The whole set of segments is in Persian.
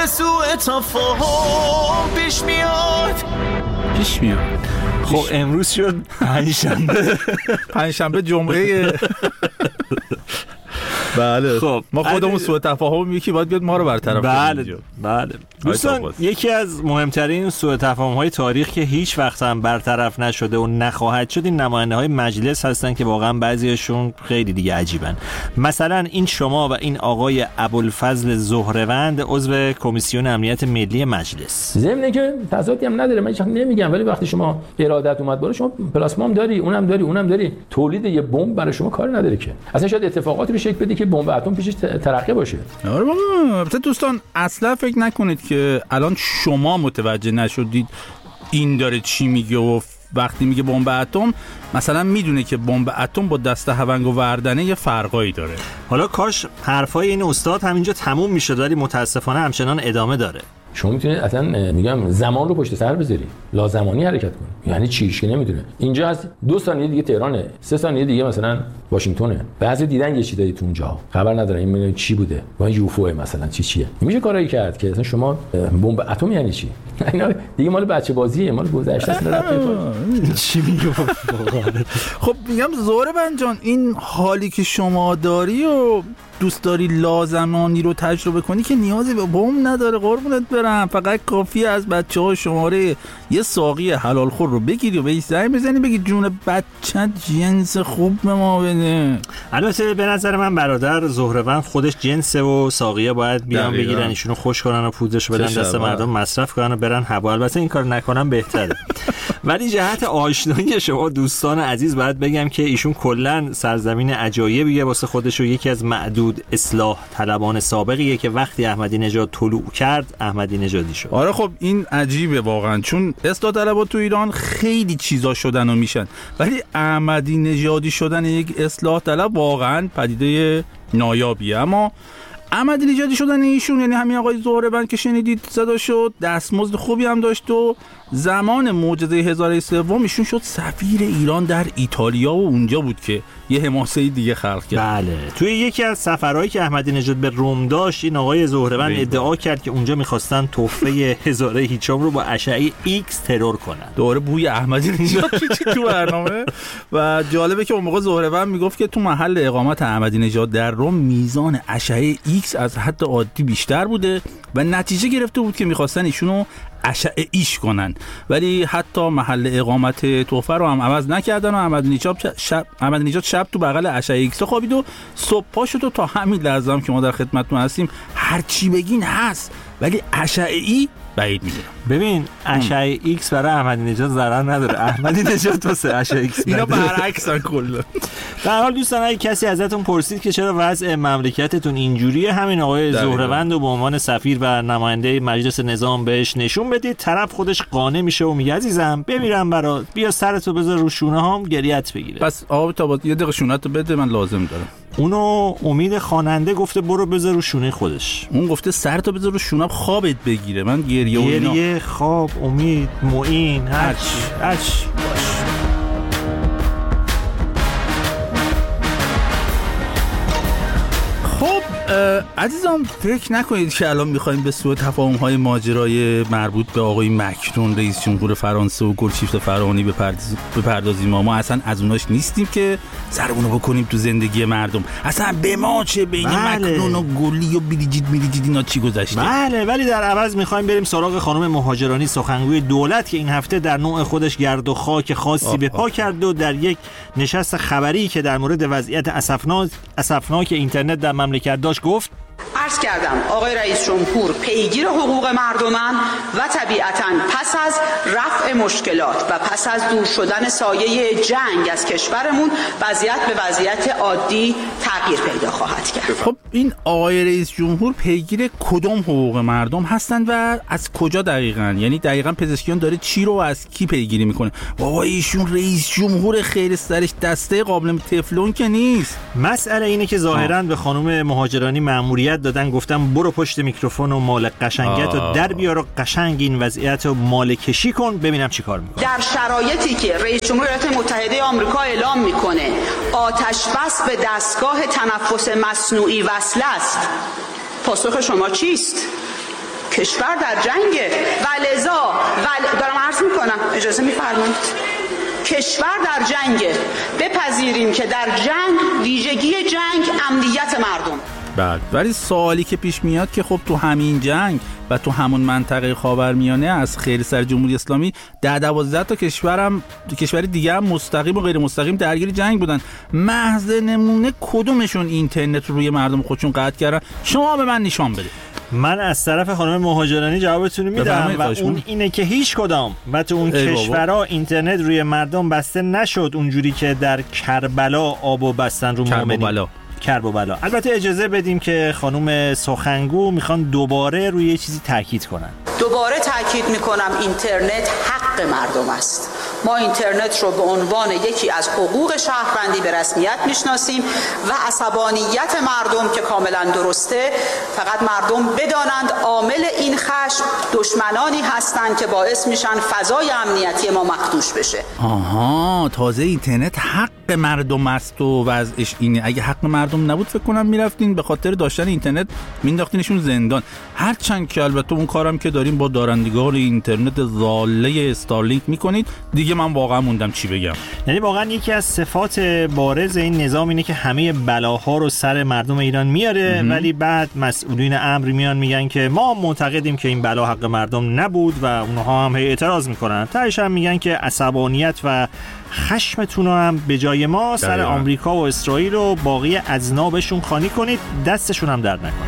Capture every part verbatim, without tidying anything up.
سوء تفاهم پیش میاد پیش میاد خب امروز شد پنجشنبه پنجشنبه جمعه بله خب ما خودمون سوء تفاهم یکی باید بیاد ما رو برطرف کنه. بله بله دوستان یکی از مهمترین سوء تفاهم‌های تاریخ که هیچ وقت هم برطرف نشده و نخواهد شد این نماینده‌های مجلس هستن که واقعا بعضیشون خیلی دیگه عجیبن. مثلا این شما و این آقای ابوالفضل زهره‌وند عضو کمیسیون امنیت ملی مجلس. ضمن که تضادی هم نداره، من هیچ نمیگم، ولی وقتی شما ارادت اومد بالا شما پلاسما هم داری، اونم داری، اونم داری، تولید یه بمب برای شما کار نداره که. اصلا شاید اتفاقاتی رو شکل بده که بمب اتم پیشش ترقه باشه. آره بابا، البته دوستان اصلا فکر نکنید که الان شما متوجه نشدید این داره چی میگه و وقتی میگه بمب اتم مثلا میدونه که بمب اتم با دسته هونگ و وردنه یه فرقایی داره. حالا کاش حرفای این استاد همینجا تموم میشد ولی متاسفانه همچنان ادامه داره. شما میتونید اصلا میگم زمان رو پشت سر بذاری، لازمانی حرکت کنی. یعنی چیش که نمیدونه. اینجا از دو ثانیه دیگه تهرانه، سه ثانیه دیگه مثلا واشنگتونه. بعضی دیدن یه چیزایی تو اونجا خبر ندارن این چی بوده، با یوفو مثلا چی چیه. میشه کارایی کرد که اصلا شما بمب اتم یعنی چی؟ اینا دیگه مال بچه بازیه، مال گذشته است. چی میگه خب میگم زهره‌وند جان این حالی که شما داری و دوست داری لازمانی رو تجربه کنی که نیازی به بمب نداره قربونت برم. فقط کافیه از بچه‌ها شماره یه ساقی حلال خور رو بگیری و بهش زنگ بزنی بگی جون بچه‌ت جنس خوب به ما بده. البته به نظر من برادر زهره‌وند خودش جنسه و ساقیه باید بیان بگیرن ایشونو خوش کنن و پودرش بدن دست مردم مصرف کنن و برن هوا. البته این کار نکنن بهتره. ولی جهت آشنایی شما دوستان عزیز باید بگم که ایشون کلا سرزمین عجایبیه واسه خودش و یکی از معدود اصلاح طلبان سابقیه که وقتی احمدی نژاد طلوع کرد احمدی نژادی شد. آره خب این عجیبه واقعا، چون اصلاح طلبات تو ایران خیلی چیزا شدن و میشن ولی احمدی نژادی شدن یک اصلاح طلب واقعا پدیده نایابیه. اما احمدی نژادی شدن ایشون یعنی همین آقای زهره‌وند که شنیدید صدا شد، دستمزد خوبی هم داشت و زمان معجزه هزاره سوم ایشون شد سفیر ایران در ایتالیا و اونجا بود که یه حماسه دیگه خلق کرد. بله توی یکی از سفرهایی که احمدی نژاد به روم داشت این آقای زهره‌وند ادعا کرد که اونجا می‌خواستن تحفه هزاره هیچم رو با اشعه ایکس ترور کنن. دوره بوی احمدی نژاد تو برنامه و جالبه که اون موقع زهره‌وند میگفت که تو محل اقامت احمدی نژاد در روم میزان اشعه ایکس از حد عادی بیشتر بوده و نتیجه گرفته بود که می‌خواستن ایشونو اشعه ایش کنن ولی حتی محل اقامت تحفه رو هم عوض نکردن و احمدی نژاد شب احمدی نژاد شب تو بغل اشعه ایکس خوابید و صبح پا شد و تا همین لحظه هم که ما در خدمتتون هستیم هر چی بگین هست ولی اشعه ای بعید میدونم. ببین اشعه ایکس برای احمدی نژاد ضرر نداره، احمدی نژاد واسه اشعه ایکس اینا برعکسن کلا. در حال دوستان اگه کسی ازتون پرسید که چرا وضع مملکتتون اینجوریه همین آقای زهره‌وند رو به عنوان سفیر و نماینده مجلس نظام بهش نشون بدید طرف خودش قانع میشه و میگه عزیزم بمیرم برات بیا سرتو بذار رو شونه هام گریت بگیره. پس آب تا یه دقیقه شونه‌تو بده من لازم دارم. اونو امید خواننده گفته برو بذار رو شونه خودش، اون گفته سرتو بذار رو شونم خوابت بگیره. من گریه و اینا گریه خواب امید معین هرچی هرچی باش. خب عزیزان فکر نکنید که الان میخوایم به سوء تفاهم‌های ماجرای مربوط به آقای مکرون رئیس جمهور فرانسه و گلشیفته فراهانی بپردازیم. ما اصلا از اوناش نیستیم که سرمونو بکنیم تو زندگی مردم. اصلا به ما چه بین بله. مکرون و گلی و بریجیت میریجیت اینا چی گذشته. بله ولی در عوض میخوایم بریم سراغ خانم مهاجرانی سخنگوی دولت که این هفته در نوع خودش گرد و خاک خاصی به پا کرد و در یک نشست خبری که در مورد وضعیت اسفناک اسفناک اینترنت در مملکت داشت گفت عرض کردم آقای رئیس جمهور پیگیر حقوق مردمن و طبیعتاً پس از رفع مشکلات و پس از دور شدن سایه جنگ از کشورمون وضعیت به وضعیت عادی تغییر پیدا خواهد کرد. خب این آقای رئیس جمهور پیگیر کدوم حقوق مردم هستن و از کجا دقیقاً؟ یعنی دقیقاً پزشکیان داره چی رو از کی پیگیری میکنه؟ بابا ایشون رئیس جمهور خیر سرش دسته قابل تفلون که نیست. مسئله اینه که ظاهراً به خانم مهاجرانی مأموریت دادن گفتم برو پشت میکروفون و مال قشنگت رو در بیار و قشنگ این وضعیت رو مال کشی کن ببینم چی کار میکنه. در شرایطی که رئیس جمهور ایالات متحده آمریکا اعلام میکنه آتش بس به دستگاه تنفس مصنوعی وصل است، پاسخ شما چیست؟ کشور در جنگه و لذا ول... دارم عرض میکنم اجازه میفرمایید کشور در جنگه، بپذیریم که در جنگ ویژگی جنگ امنیت مردم. بله، ولی سوالی که پیش میاد که خب تو همین جنگ و تو همون منطقه خاورمیانه از خیلی سر جمهوری اسلامی ده دوازده تا کشورم کشوری دیگه هم مستقیم و غیر مستقیم درگیر جنگ بودن. محض نمونه کدومشون اینترنت رو روی مردم خودشون قطع کردن؟ شما به من نشان بده. من از طرف خانم مهاجرانی جوابتون میدم و اون اینه که هیچ کدام و تو اون کشورها اینترنت روی مردم بسته نشد اونجوری که در کربلا آبو بستن رو مؤمنین. کرب و بلا. البته اجازه بدیم که خانم سخنگو میخوان دوباره روی یه چیزی تاکید کنن. دوباره تاکید میکنم اینترنت حق مردم است. ما اینترنت رو به عنوان یکی از حقوق شهروندی به رسمیت میشناسیم و عصبانیت مردم که کاملا درسته، فقط مردم بدانند عامل این خشم دشمنانی هستند که باعث میشن فضای امنیتی ما مخدوش بشه. آها، تازه اینترنت حق مردم است و وضعش اینه. اگه حق مردم نبود فکر کنم میرفتین به خاطر داشتن اینترنت مینداختینشون زندان. هرچند که البته اون کارم که داریم با دارندگان اینترنت ضاله استارلینک میکنید دیگه، من واقعا موندم چی بگم. یعنی واقعا یکی از صفات بارز این نظام اینه که همه بلاها رو سر مردم ایران میاره، ولی بعد مسئولین امر میان میگن که ما معتقدیم که این بلا حق مردم نبود و اونها هم اعتراض میکنن. تهش هم میگن که عصبانیت و خشمتون رو هم به جای ما سر آمریکا و اسرائیل و باقی اذنابشون خانی کنید، دستشون هم درد نکنه.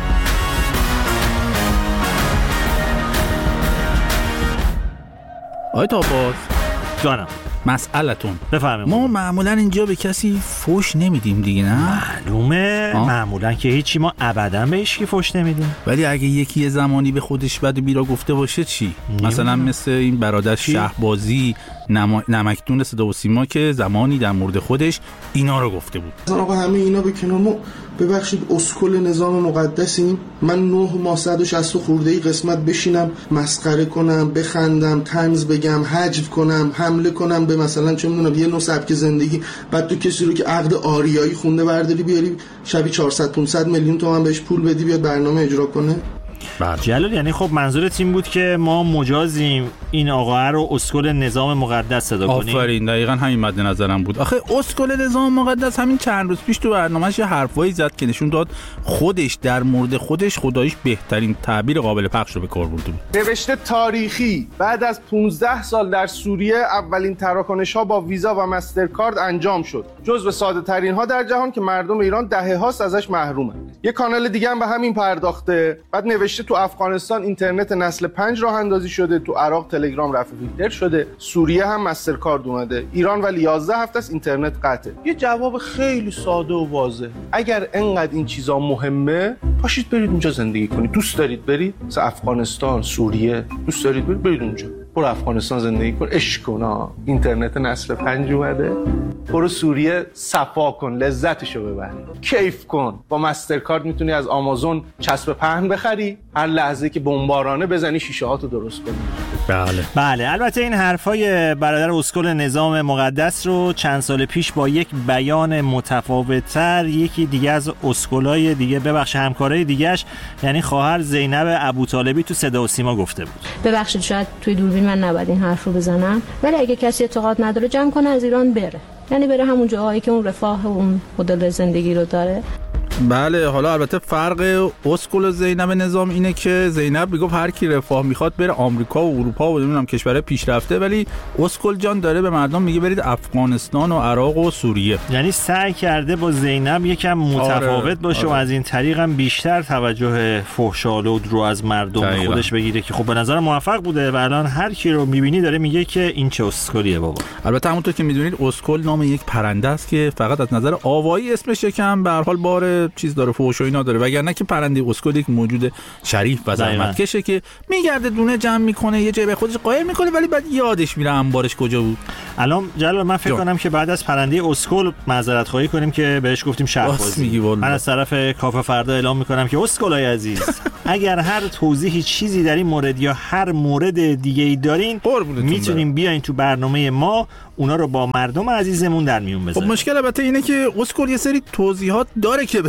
آیت آباز جانم، مسئلتون بفرمایید. ما معمولا اینجا به کسی فوش نمیدیم دیگه، نه؟ معلومه. آه؟ معمولا که هیچی، ما ابدا به هیچ کی فوش نمیدیم. ولی اگه یکی یه زمانی به خودش بد و بیرا گفته باشه چی؟ نمیدونم. مثلا مثل این برادر شهبازی نما... نمکدون صدا و سیما که زمانی در مورد خودش اینا رو گفته بود. مثلا آقا همه اینا به کنار، ما ببخشید اسکل نظام مقدسیم. من نه ماه صد و شصت خورده‌ای قسمت بشینم مسخره کنم، بخندم، طنز بگم، حجو کنم، حمله کنم به مثلا چه میدونم یه نوع سبک زندگی، بعد تو کسی رو که عقد آریایی خونده برداری بیاری شبی چهارصد پانصد میلیون تومان بهش پول بدی بیاد برنامه اجرا کنه. جلال، یعنی خب منظورت این بود که ما مجازیم این آقا رو اسکل نظام مقدس صدا کنیم؟ آفرین، دقیقاً همین مد نظرم بود. آخه اسکل نظام مقدس همین چند روز پیش تو برنامه‌اش یه حرفایی زد که نشون داد خودش در مورد خودش خداییش بهترین تعبیر قابل پخش رو به کار برده بود. نوشته تاریخی: بعد از پانزده سال در سوریه اولین تراکنش‌ها با ویزا و مسترکارد انجام شد، جزو ساده‌ترین ها در جهان که مردم ایران دهه‌هاست ازش محرومن. یه کانال دیگه هم به همین پرداخته. بعد نوشته تو افغانستان اینترنت نسل پنج راه اندازی شده، تو عراق تلگرام رفع فیلتر شده، سوریه هم مسترکارد اومده، ایران ولی یازده هفته است اینترنت قطعه. یه جواب خیلی ساده و واضح. اگر انقدر این چیزا مهمه، پاشید برید اونجا زندگی کنید. دوست دارید برید مثلا افغانستان، سوریه، دوست دارید برید برید اونجا. برو افغانستان زندگی کن، عشق کن، اینترنت نسل پنج اومده. برو سوریه صفا کن، لذتشو ببر، کیف کن. با مسترکارد میتونی از آمازون چسب پهن بخری، هر لحظه که بمبارانه بزنی شیشه هاتو درست کنی. بله بله. البته این حرفای برادر اسکل نظام مقدس رو چند سال پیش با یک بیان متفاوت‌تر یکی دیگه از اسکلای دیگه، ببخش همکارای دیگه‌اش، یعنی خواهر زینب ابوطالبی تو صدا و سیما گفته بود. ببخشید شاید توی دوربین من نباید این حرف رو بزنم، ولی اگه کسی اعتقاد نداره جمع کنه از ایران بره، یعنی بره همون جاهایی که اون رفاه و اون مدل زندگی رو داره. بله، حالا البته فرق اسکل و زینب نظام اینه که زینب میگفت هر کی رفاه میخواد بره آمریکا و اروپا و نمیدونم کشورهای پیشرفته، ولی اسکل جان داره به مردم میگه برید افغانستان و عراق و سوریه. یعنی سعی کرده با زینب یکم متفاوت آره، باشه آره. و از این طریق هم بیشتر توجه فحش‌آلود رو از مردم به خودش بگیره که خب به نظر موفق بوده و الان هر کی رو میبینی داره میگه که این چه اسکلیه بابا. البته همونطور که میدونید اسکل نام یک پرنده است که فقط از نظر آوایی اسمش یکم به هر حال بار چیز داره، فحش و اینا داره، وگرنه که پرنده اسکل یک موجود شریف و زحمتکشه که میگرده دونه جمع میکنه، یه جای به خودش قایم میکنه، ولی بعد یادش میره انبارش کجا بود. الان جلال من فکر کنم که بعد از پرنده اسکل معذرت خواهی کنیم که بهش گفتیم شهبازی. من از طرف کافه فردا اعلام میکنم که اسکلای عزیز اگر هر توضیحی چیزی در این مورد یا هر مورد دیگه ای دارین میتونیم بیاین تو برنامه ما اونا رو با مردم عزیزمون در میون بذاریم. خب مشکل البته اینه که اسکل یه سری توضیحات داره که بده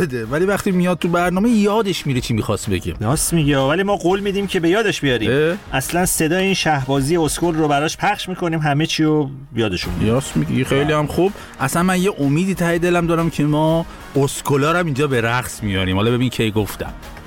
بده، ولی وقتی میاد تو برنامه یادش میره چی می‌خواست بگه. راست میگه، ولی ما قول میدیم که به یادش بیاریم. اه؟ اصلا صدای این شهبازی اسکل رو براش پخش میکنیم، همه چی رو یادشون میاد. راست میگی، خیلی هم خوب. اصلا من یه امیدی ته دلم دارم که ما اسکلا رو اینجا به رقص میاریم. حالا ببین کی گفتم.